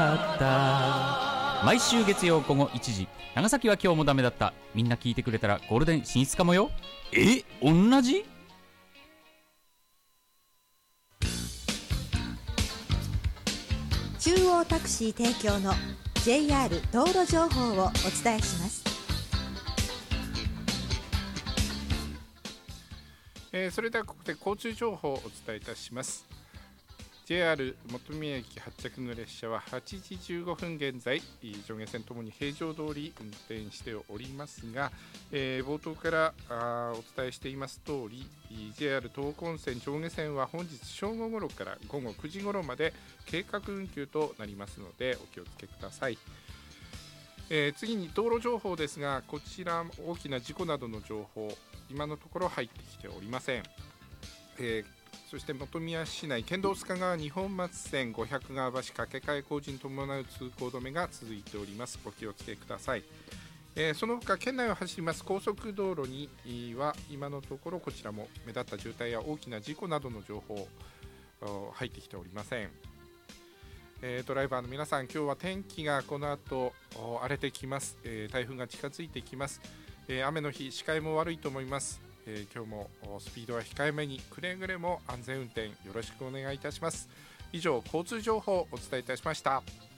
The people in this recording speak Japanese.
毎週月曜午後1時、長崎は今日もダメだった。みんな聞いてくれたらゴールデン進出かもよ。同じ？ 中央タクシー提供の JR 道路情報をお伝えします。 それではここで交通情報をお伝えいたします。 JR 本宮駅発着の列車は8時15分現在上下線ともに平常通り運転しておりますが、冒頭からお伝えしています通り JR 東根線上下線は本日正午頃から午後9時頃まで計画運休となりますのでお気をつけください。次に道路情報ですが、こちら大きな事故などの情報今のところ入ってきておりません。そして本宮市内県道須賀川二本松線500川橋架け替え工事に伴う通行止めが続いております。お気をつけください。その他県内を走ります高速道路には今のところこちらも目立った渋滞や大きな事故などの情報入ってきておりません。ドライバーの皆さん、今日は天気がこの後荒れてきます。台風が近づいてきます。雨の日視界も悪いと思います。今日もスピードは控えめに、くれぐれも安全運転よろしくお願いいたします。以上、交通情報をお伝えいたしました。